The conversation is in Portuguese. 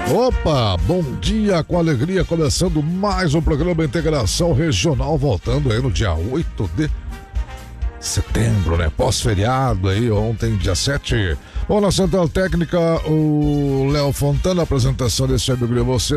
Opa, bom dia com alegria, começando mais um programa Integração Regional, voltando aí no dia 8 de setembro, né? Pós-feriado aí, ontem, dia 7. Bom, na Central Técnica, o Léo Fontana, apresentação desse amigo de você.